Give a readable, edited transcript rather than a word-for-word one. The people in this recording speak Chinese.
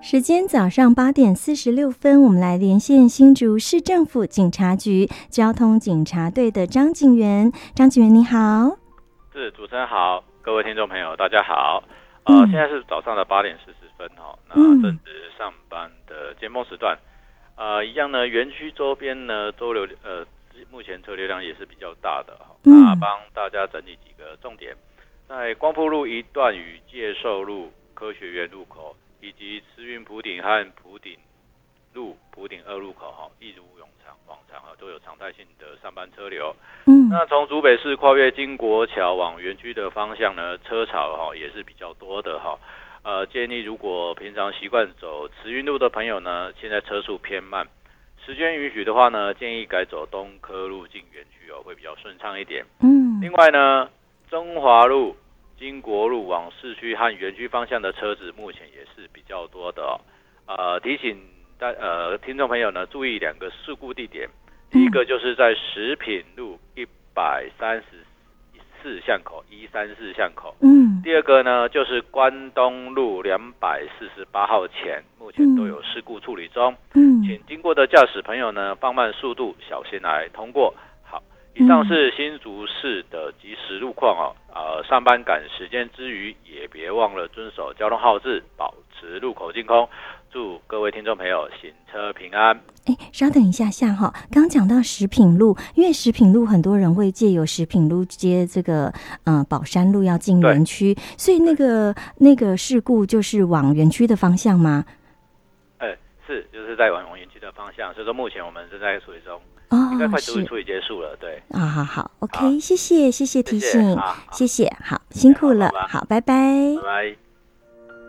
时间早上8:46，我们来连线新竹市政府警察局交通警察队的张警员。张警员你好。 是，主持人好，各位听众朋友大家好。现在是早上的8:40哈，那正值上班的尖峰时段。一样呢，园区周边呢目前车流量也是比较大的哈。那帮大家整理几个重点，在光复路一段与介寿路、科学园路口，以及慈云埔顶和埔顶路、埔顶2路口一如往常都有常态性的上班车流。那从竹北市跨越经国桥往园区的方向呢，车潮也是比较多的哈。建议如果平常习惯走慈云路的朋友呢，现在车速偏慢，时间允许的话呢，建议改走东科路进园区会比较顺畅一点。另外呢，中华路、经国路往市区和园区方向的车子目前也是比较多的提醒听众朋友呢注意2个事故地点。第一个就是在食品路134巷口134巷口。第二个呢就是关东路248号前，目前都有事故处理中。请经过的驾驶朋友呢放慢速度，小心来通过。好，以上是新竹市的即时路况上班赶时间之余，也别忘了遵守交通号志，保持路口净空。祝各位听众朋友行车平安。 稍等一下哈，刚讲到食品路，因为食品路很多人会借由食品路接这个宝山路要进园区，所以那个事故就是往园区的方向吗？ 是，就是在往园区的方向，所以说目前我们正在处理中，应该快处理结束了。对，好 ，OK， 谢谢提醒，谢谢，好，辛苦了，好，拜拜。 拜拜。